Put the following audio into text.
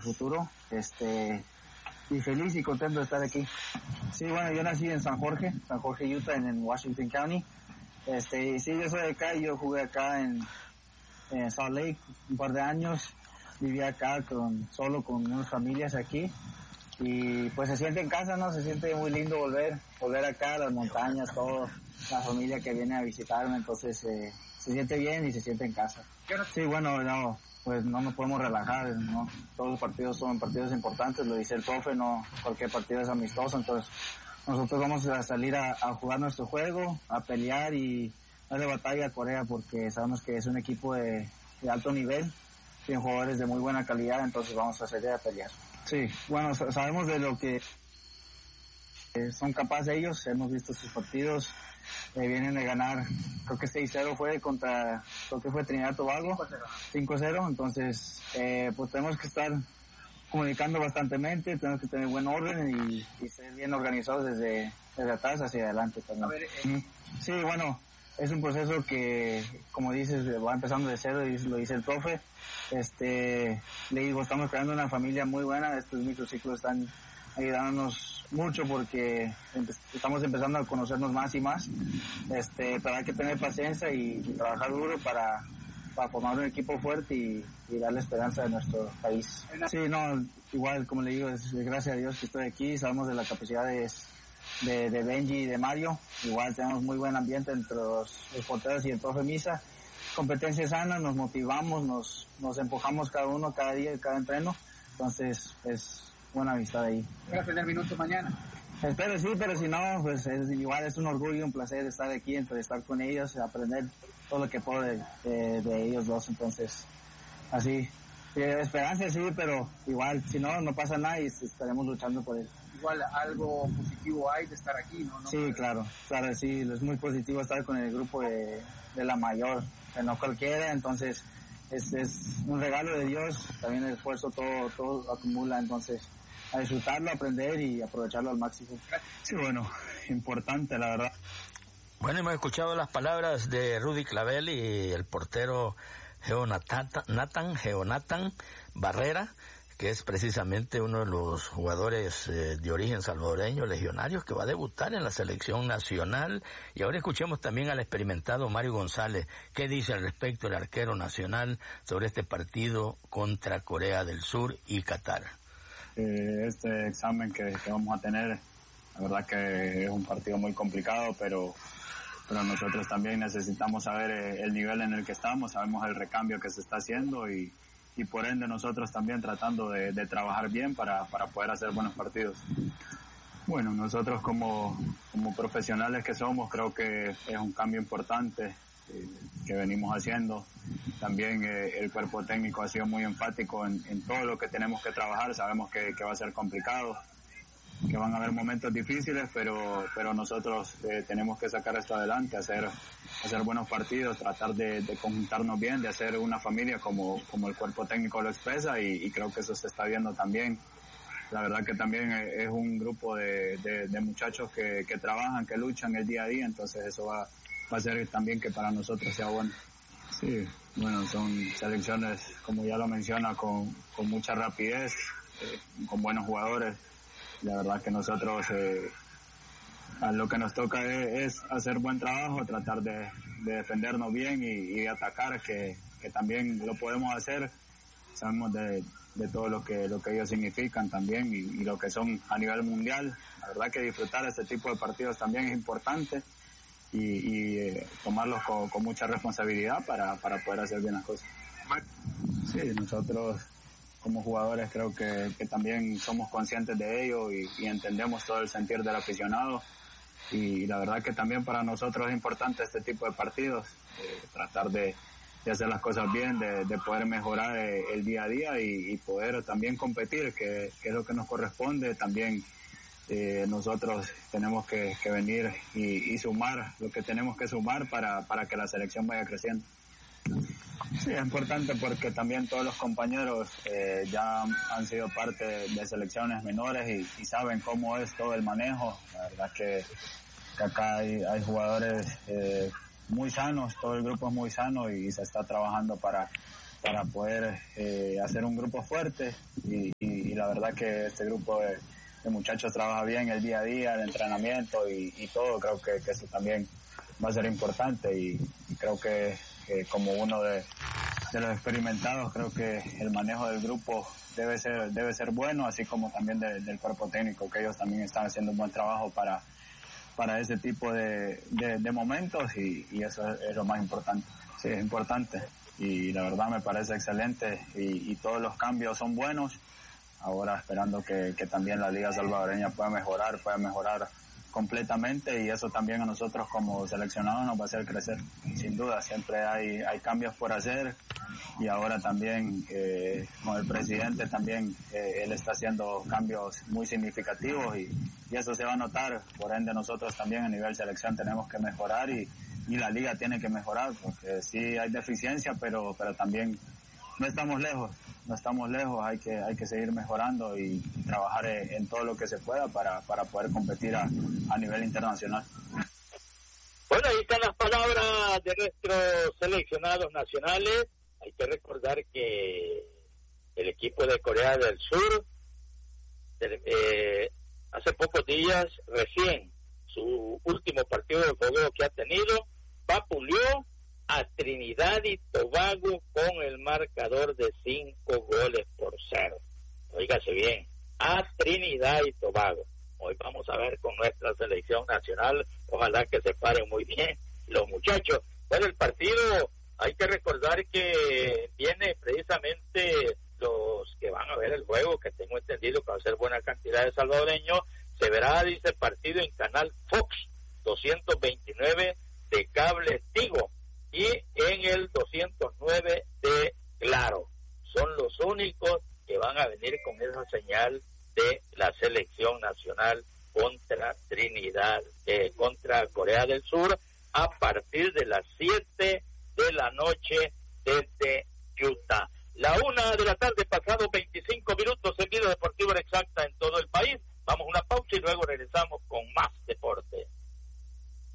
futuro, y feliz y contento de estar aquí. Sí, bueno, yo nací en San Jorge, Utah, en Washington County. Sí, yo soy de acá, yo jugué acá en Salt Lake un par de años, viví acá solo con unas familias aquí, y pues se siente en casa, ¿no? Se siente muy lindo volver acá a las montañas, todo, la familia que viene a visitarme, entonces se siente bien y se siente en casa. Sí, bueno, no, pues no nos podemos relajar, ¿no? Todos los partidos son partidos importantes, lo dice el profe, no cualquier partido es amistoso, entonces nosotros vamos a salir a jugar nuestro juego, a pelear y darle batalla a Corea, porque sabemos que es un equipo de alto nivel, tienen jugadores de muy buena calidad, entonces vamos a salir a pelear. Sí, bueno, sabemos de lo que son capaces ellos, hemos visto sus partidos, vienen de ganar, creo que 6-0 fue Trinidad y Tobago, 5-0, entonces pues tenemos que estar comunicando bastantemente, tenemos que tener buen orden y ser bien organizados desde atrás hacia adelante también. Sí, bueno, es un proceso que, como dices, va empezando de cero, y lo dice el profe. Le digo, estamos creando una familia muy buena, estos microciclos están ayudándonos mucho porque estamos empezando a conocernos más y más, pero hay que tener paciencia y trabajar duro para formar un equipo fuerte y darle esperanza a nuestro país. Sí, no, igual como le digo, es gracias a Dios que estoy aquí, sabemos de las capacidades de Benji y de Mario, igual tenemos muy buen ambiente entre los porteros y el profe Misa, competencia sana, nos motivamos, nos empujamos cada uno, cada día, cada entreno, entonces es buena amistad ahí. ¿Vas a tener minutos mañana? Espero sí, pero si no, pues igual es un orgullo y un placer estar aquí, estar con ellos, aprender todo lo que puedo de ellos dos, entonces así, esperanza sí, pero igual, si no pasa nada y estaremos luchando por él. Igual algo positivo hay de estar aquí, ¿no? Sí, claro, sí, es muy positivo estar con el grupo de la mayor, que no cualquiera, entonces es un regalo de Dios, también el esfuerzo todo acumula, entonces a disfrutarlo, aprender y aprovecharlo al máximo. Sí, bueno, importante la verdad. Bueno, hemos escuchado las palabras de Rudy Clavel y el portero Jonathan Barrera, que es precisamente uno de los jugadores de origen salvadoreño, legionarios, que va a debutar en la selección nacional. Y ahora escuchemos también al experimentado Mario González, qué dice al respecto el arquero nacional sobre este partido contra Corea del Sur y Qatar. Este examen que vamos a tener, la verdad que es un partido muy complicado, pero nosotros también necesitamos saber el nivel en el que estamos, sabemos el recambio que se está haciendo y por ende nosotros también tratando de trabajar bien para poder hacer buenos partidos. Bueno, nosotros como profesionales que somos, creo que es un cambio importante que venimos haciendo. También el cuerpo técnico ha sido muy enfático en todo lo que tenemos que trabajar. Sabemos que va a ser complicado, que van a haber momentos difíciles, pero nosotros tenemos que sacar esto adelante, hacer buenos partidos, tratar de conjuntarnos bien, de hacer una familia como el cuerpo técnico lo expresa, y creo que eso se está viendo también. La verdad que también es un grupo de muchachos que trabajan, que luchan el día a día, entonces eso va a hacer también que para nosotros sea bueno. Sí, bueno, son selecciones, como ya lo menciona, con mucha rapidez, con buenos jugadores. La verdad que nosotros a lo que nos toca es hacer buen trabajo, tratar de defendernos bien y atacar, que también lo podemos hacer. Sabemos de todo lo que ellos significan también y lo que son a nivel mundial. La verdad que disfrutar este tipo de partidos también es importante y tomarlos con mucha responsabilidad para poder hacer bien las cosas. Sí, nosotros como jugadores creo que también somos conscientes de ello y entendemos todo el sentir del aficionado, y la verdad que también para nosotros es importante este tipo de partidos, tratar de hacer las cosas bien, de poder mejorar el día a día y poder también competir, que es lo que nos corresponde. También nosotros tenemos que venir y sumar lo que tenemos que sumar para que la selección vaya creciendo. Sí, es importante porque también todos los compañeros ya han sido parte de selecciones menores y saben cómo es todo el manejo. La verdad que acá hay jugadores muy sanos, todo el grupo es muy sano y se está trabajando para poder hacer un grupo fuerte y la verdad que este grupo de muchachos trabaja bien el día a día, el entrenamiento y todo. Creo que eso también va a ser importante y creo que como uno de los experimentados, creo que el manejo del grupo debe ser bueno, así como también del cuerpo técnico, que ellos también están haciendo un buen trabajo para ese tipo de momentos y eso es lo más importante. Sí, es importante y la verdad me parece excelente y todos los cambios son buenos. Ahora esperando que también la Liga Salvadoreña pueda mejorar completamente y eso también a nosotros como seleccionados nos va a hacer crecer. Sin duda, siempre hay cambios por hacer y ahora también con el presidente también él está haciendo cambios muy significativos y eso se va a notar. Por ende nosotros también a nivel selección tenemos que mejorar y la Liga tiene que mejorar porque sí hay deficiencia pero también no estamos lejos, hay que seguir mejorando y trabajar en todo lo que se pueda para poder competir a nivel internacional. Bueno, ahí están las palabras de nuestros seleccionados nacionales. Hay que recordar que el equipo de Corea del Sur hace pocos días, recién, su último partido de fútbol que ha tenido, vapuleó a Trinidad y Tobago con el marcador de 5-0. Óigase bien, a Trinidad y Tobago. Hoy vamos a ver con nuestra selección nacional, ojalá que se paren muy bien los muchachos. Bueno, el partido, hay que recordar que viene precisamente los que van a ver el juego, que tengo entendido que va a ser buena cantidad de salvadoreños. Se verá, dice, el partido en Canal Fox 229 de Cable Tigo y en el 209 de Claro. Son los únicos que van a venir con esa señal de la selección nacional contra Trinidad, contra Corea del Sur, a partir de las 7 de la noche desde Utah. La 1 de la tarde, pasado 25 minutos, en Vida Deportiva Exacta en todo